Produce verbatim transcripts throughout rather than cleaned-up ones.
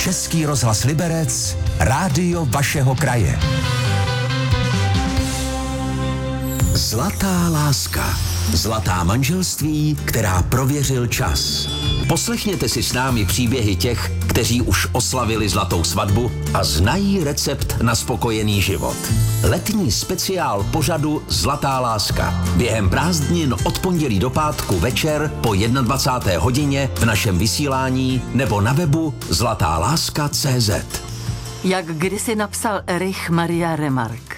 Český rozhlas Liberec, rádio vašeho kraje. Zlatá láska. Zlatá manželství, která prověřil čas. Poslechněte si s námi příběhy těch, kteří už oslavili zlatou svatbu a znají recept na spokojený život. Letní speciál pořadu Zlatá láska. Během prázdnin od pondělí do pátku večer po dvacáté jedné hodině v našem vysílání nebo na webu zlatá láska tečka cé zet. Jak kdysi napsal Erich Maria Remarque,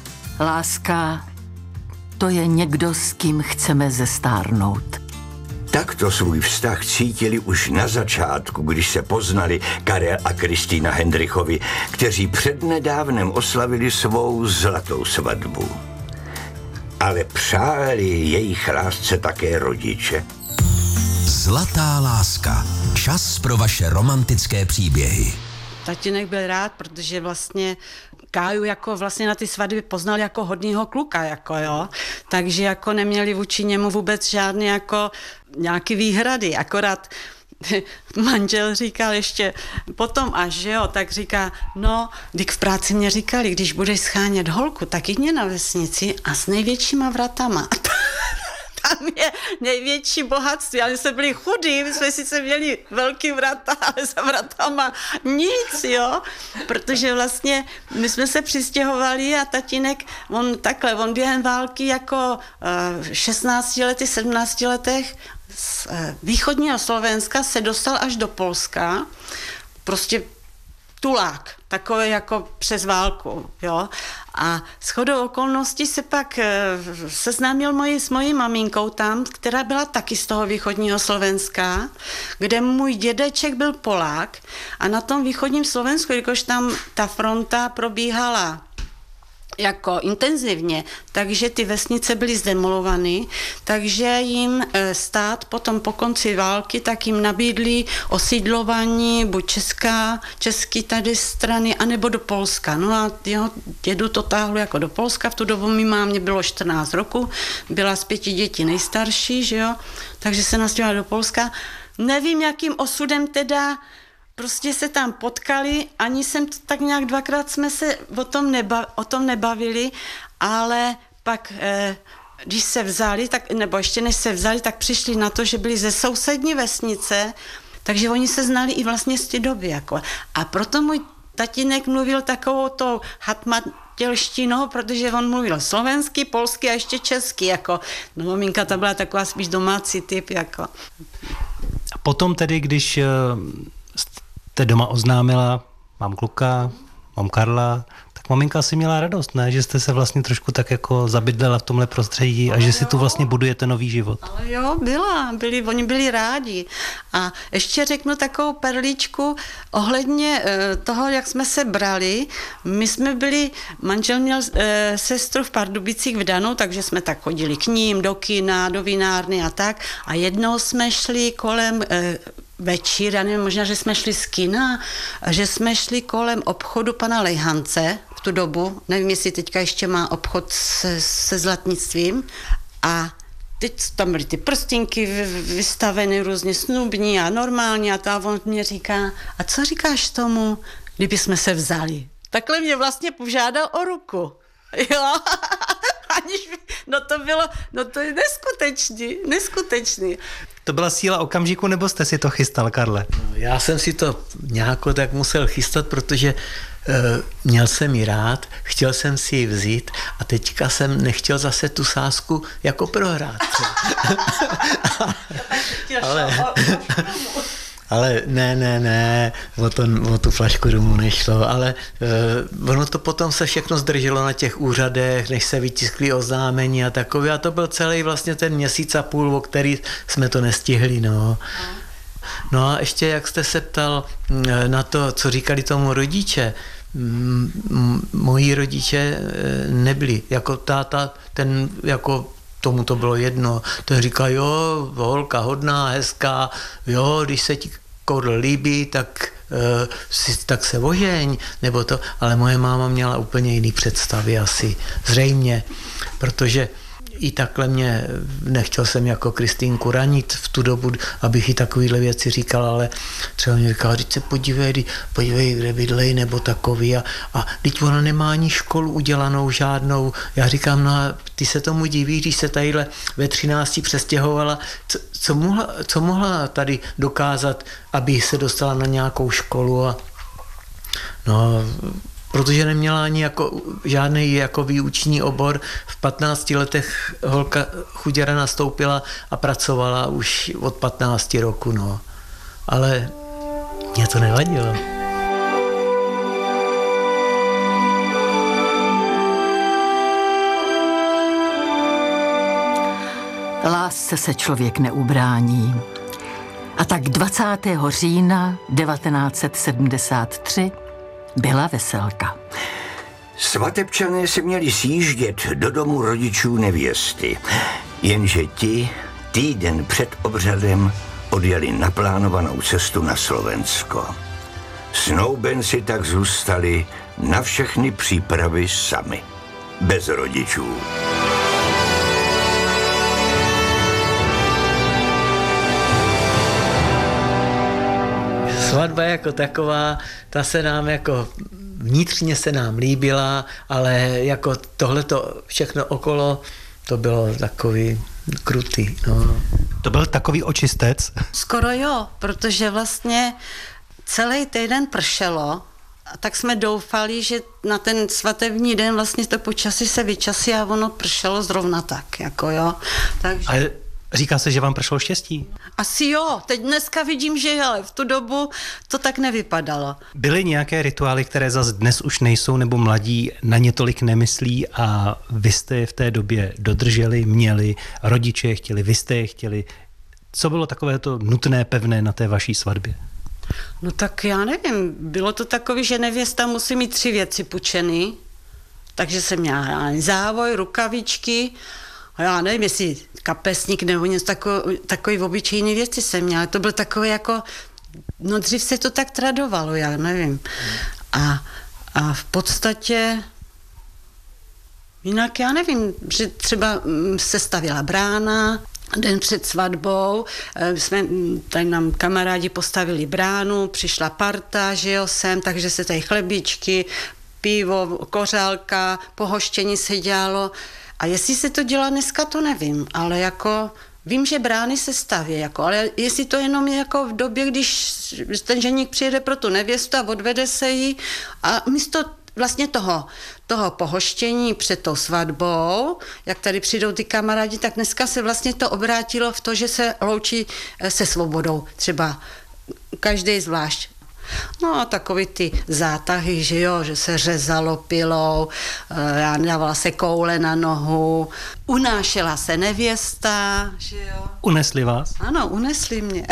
láska to je někdo, s kým chceme zestárnout. Takto svůj vztah cítili už na začátku, když se poznali Karel a Kristýna Hendrichovi, kteří přednedávnem oslavili svou zlatou svatbu. Ale přáli jejich lásce také rodiče. Zlatá láska. Čas pro vaše romantické příběhy. Tatínek byl rád, protože vlastně Káju jako vlastně na ty svatby poznal jako hodnýho kluka, jako jo. Takže jako neměli vůči němu vůbec žádný jako nějaký výhrady, akorát manžel říkal ještě potom až, že jo, tak říká, no, když v práci mě říkali, když budeš schánět holku, tak jdi na vesnici a s největšíma vratama. Tam je největší bohatství, ale my jsme byli chudí, my jsme sice měli velký vrata, ale za vratama nic, jo, protože vlastně my jsme se přistěhovali a tatínek, on takhle, on během války jako uh, šestnácti lety, sedmnácti letech z uh, východního Slovenska se dostal až do Polska, prostě tulák, takové jako přes válku, jo. A shodou okolností se pak e, seznámil moji, s mojí maminkou tam, která byla taky z toho východního Slovenska, kde můj dědeček byl Polák a na tom východním Slovensku, jakož tam ta fronta probíhala jako intenzivně, takže ty vesnice byly zdemolované, takže jim stát potom po konci války tak jim nabídli osídlování buď česká, český tady strany, anebo do Polska. No a jeho dědu to táhlo jako do Polska, v tu dobu mi mámě bylo čtrnáct roku, byla z pěti dětí nejstarší, že jo, takže se nastěhovala do Polska. Nevím, jakým osudem teda prostě se tam potkali, ani jsem to tak nějak dvakrát jsme se o tom, neba, o tom nebavili, ale pak, eh, když se vzali, tak, nebo ještě než se vzali, tak přišli na to, že byli ze sousední vesnice, takže oni se znali i vlastně z té doby. Jako. A proto můj tatínek mluvil takovou tou hatmatělštinou, protože on mluvil slovensky, polsky a ještě česky. Jako. No maminka ta byla taková spíš domácí typ. Jako. A potom tedy, když jste doma oznámila, mám kluka, mám Karla, tak maminka si měla radost, ne? Že jste se vlastně trošku tak jako zabydlela v tomhle prostředí a že si tu vlastně budujete nový život. Ale jo, byla, byli, oni byli rádi. A ještě řeknu takovou perličku ohledně e, toho, jak jsme se brali. My jsme byli, manžel měl e, sestru v Pardubicích v Danu, takže jsme tak chodili k ním, do kina, do vinárny a tak. A jednou jsme šli kolem e, večír, já nevím, možná, že jsme šli z kina, že jsme šli kolem obchodu pana Lejhance v tu dobu, nevím, jestli teďka ještě má obchod se, se zlatnictvím a teď tam byly ty prstinky vystaveny různě snubní a normální a to a on mě říká, a co říkáš tomu, kdyby jsme se vzali? Takhle mě vlastně požádal o ruku. Jo, aniž by, no to bylo, no to je neskutečný, neskutečný. To byla síla okamžiku, nebo jste si to chystal, Karle? Já jsem si to nějak tak musel chystat, protože uh, měl jsem ji rád, chtěl jsem si ji vzít a teďka jsem nechtěl zase tu sázku jako prohrát. ale, ale ne, ne, ne, o, to, o tu flašku rumu nešlo, ale uh, ono to potom se všechno zdrželo na těch úřadech, než se vytiskly oznámení a takové a to byl celý vlastně ten měsíc a půl, o který jsme to nestihli, no. No a ještě jak jste se ptal na to, co říkali tomu rodiče, moji rodiče nebyli, jako táta, ten jako tomu to bylo jedno, ten říká, jo, holka hodná, hezká, jo, když se ti koudl líbí, tak, uh, si, tak se ožeň, nebo to, ale moje máma měla úplně jiný představy asi, zřejmě, protože i takhle mě, nechtěl jsem jako Kristýnku ranit v tu dobu, abych i takovýhle věci říkal, ale třeba mě říkal, teď se podívej, podívej, kde bydlej, nebo takový a, a teď ona nemá ani školu udělanou žádnou. Já říkám, no a ty se tomu divíš, když se tadyhle ve třinácti přestěhovala, co, co, mohla, co mohla tady dokázat, aby se dostala na nějakou školu a no, protože neměla ani jako žádný jako výuční obor. V patnácti letech holka chuděra nastoupila a pracovala už od patnácti roku, no. Ale mě to nevadilo. Lásce se člověk neubrání. A tak dvacátého října devatenáct set sedmdesát tři byla veselka. Svatebčané se měli sjíždět do domu rodičů nevěsty, jenže ti týden před obřadem odjeli naplánovanou cestu na Slovensko. Snoubenci tak zůstali na všechny přípravy sami, bez rodičů. Svatba jako taková, ta se nám jako vnitřně se nám líbila, ale jako tohleto všechno okolo, to bylo takový krutý. No. To byl takový očistec? Skoro jo, protože vlastně celý týden pršelo, a tak jsme doufali, že na ten svatební den vlastně to počasí se vyčasí a ono pršelo zrovna tak, jako jo. Takže... Ale říká se, že vám pršelo štěstí? Asi jo, teď dneska vidím, že ale v tu dobu to tak nevypadalo. Byly nějaké rituály, které zas dnes už nejsou, nebo mladí na ně tolik nemyslí a vy jste je v té době dodrželi, měli, rodiče je chtěli, vy jste je chtěli. Co bylo takové to nutné, pevné na té vaší svatbě? No tak já nevím, bylo to takové, že nevěsta musí mít tři věci půjčený, takže jsem měla závoj, rukavičky, a já nevím, jestli kapesník nebo něco takový, takový obyčejný věci jsem měla. To byl takové jako, no dřív se to tak tradovalo, já nevím. A, a v podstatě jinak já nevím, že třeba se stavěla brána, den před svatbou jsme, tady nám kamarádi postavili bránu, přišla parta, že jo, sem, takže se tady chlebíčky, pivo, kořálka, pohoštění se dělalo. A jestli se to dělá dneska, to nevím, ale jako vím, že brány se staví, jako, ale jestli to jenom je jako v době, když ten ženík přijede pro tu nevěstu a odvede se jí a místo vlastně toho, toho pohoštění před tou svatbou, jak tady přijdou ty kamarádi, tak dneska se vlastně to obrátilo v to, že se loučí se svobodou, třeba každý zvlášť. No a takový ty zátahy, že jo, že se řezalo pilou, já dávala se koule na nohu, unášela se nevěsta, že jo. Unesli vás? Ano, unesli mě.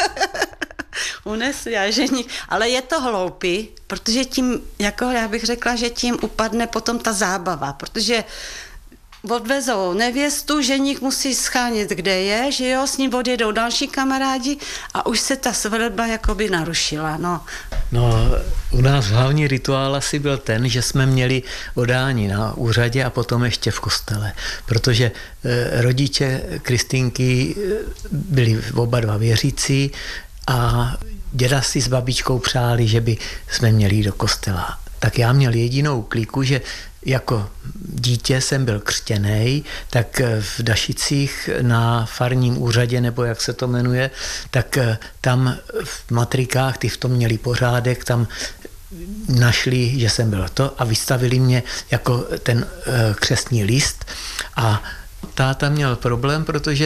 Unesli a ženík, ale je to hloupý, protože tím, jako já bych řekla, že tím upadne potom ta zábava, protože odvezou nevěstu, ženík musí schánět, kde je, že jo, s ním odjedou další kamarádi a už se ta svatba jakoby narušila, no. No, u nás hlavní rituál asi byl ten, že jsme měli odání na úřadě a potom ještě v kostele, protože eh, rodiče Kristýnky byli oba dva věřící a děda si s babičkou přáli, že by jsme měli jít do kostela. Tak já měl jedinou kliku, že jako dítě jsem byl křtěnej, tak v Dašicích na farním úřadě, nebo jak se to jmenuje, tak tam v matrikách, ty v tom měli pořádek, tam našli, že jsem byl to a vystavili mě jako ten křestní list a táta měl problém, protože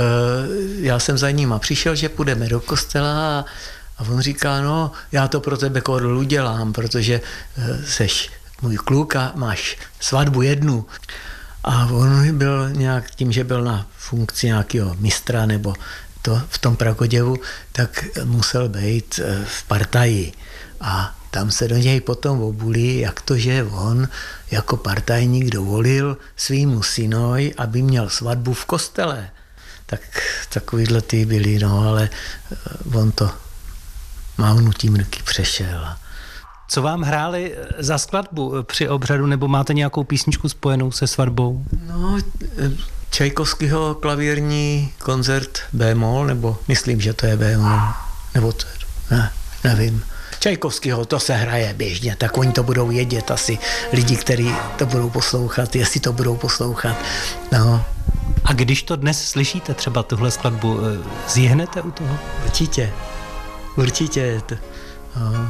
já jsem za ním a přišel, že půjdeme do kostela a A on říká, no, já to pro tebe, Korlu, dělám, protože seš můj kluk a máš svatbu jednu. A on byl nějak tím, že byl na funkci nějakého mistra nebo to v tom Prakoděvu, tak musel být v partaji. A tam se do něj potom obuli, jak to, že on jako partajník dovolil svýmu synoj, aby měl svatbu v kostele. Tak takovýhle ty byli, no, ale on to mávnutím ruky přešel. Co vám hráli za skladbu při obřadu, nebo máte nějakou písničku spojenou se svatbou? No, Čajkovskýho klavírní koncert B-moll, nebo myslím, že to je B-moll, nebo to je, ne, nevím. Čajkovskýho, to se hraje běžně, tak oni to budou vědět asi, lidi, kteří to budou poslouchat, jestli to budou poslouchat. No. A když to dnes slyšíte, třeba tuhle skladbu, zjihnete u toho? Určitě, určitě. No.